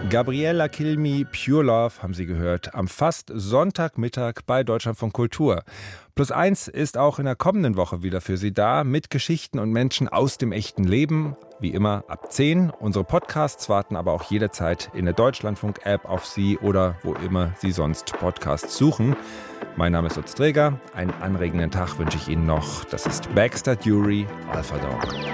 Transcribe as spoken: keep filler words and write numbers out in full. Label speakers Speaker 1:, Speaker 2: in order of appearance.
Speaker 1: Gabriella Kilmi, Pure Love, haben Sie gehört, am fast Sonntagmittag bei Deutschlandfunk Kultur. Plus eins ist auch in der kommenden Woche wieder für Sie da, mit Geschichten und Menschen aus dem echten Leben. Wie immer ab zehn. Unsere Podcasts warten aber auch jederzeit in der Deutschlandfunk-App auf Sie oder wo immer Sie sonst Podcasts suchen. Mein Name ist Utz Dreger. Einen anregenden Tag wünsche ich Ihnen noch. Das ist Baxter Dury, Alpha Dog.